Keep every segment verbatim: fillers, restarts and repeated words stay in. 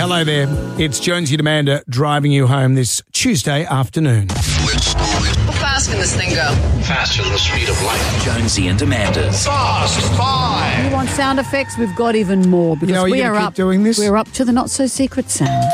Hello there. It's Jonesy and Amanda driving you home this Tuesday afternoon. How fast can this thing go? Faster than the speed of light. Jonesy and Amanda's Fast Five. You want sound effects? We've got even more because You know, are you we gonna are keep up. doing this? We're up to the not so secret sound.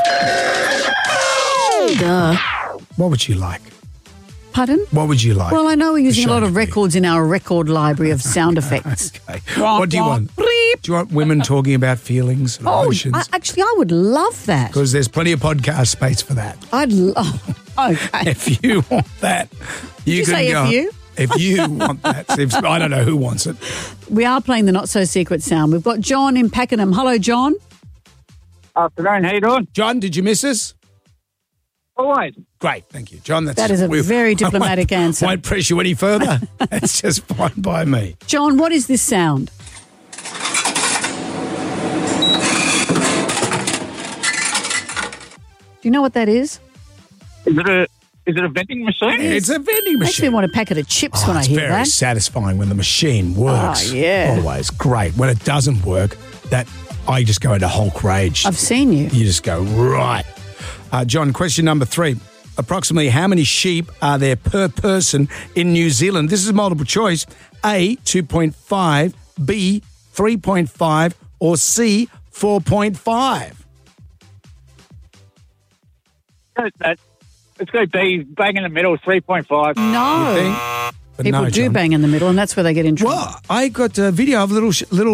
Duh. What would you like? Pardon? What would you like? Well, I know we're using a show lot to of be? records in our record library of sound effects. Okay. What do you want? Do you want women talking about feelings and Oh, emotions? I, actually, I would love that. Because there's plenty of podcast space for that. I'd love. Okay. If you want that, you you can say go. if you? If you want that. If, I don't know who wants it. We are playing the not so secret sound. We've got John in Pakenham. Hello, John. Afternoon, how you doing? John, did you miss us? Always. Great, thank you, John. That's That is a we- very I diplomatic won't, answer. Won't press you any further. It's just fine by me. John, what is this sound? Do you know what that is? Is it a is it a vending machine? It's a vending Makes me machine. want a packet of chips when I it's hear very that. satisfying when the machine works. Oh, yeah. Always great. When it doesn't work, that I just go into Hulk rage. I've seen you. You just go, right. Uh, John, question number three. Approximately how many sheep are there per person in New Zealand? This is multiple choice. A, two point five, B, three point five, or C, four point five. That, it's going to be bang in the middle, three point five. No. Think? But People no, do John. bang in the middle, and that's where they get in trouble. Well, I got a video of a little, sh- little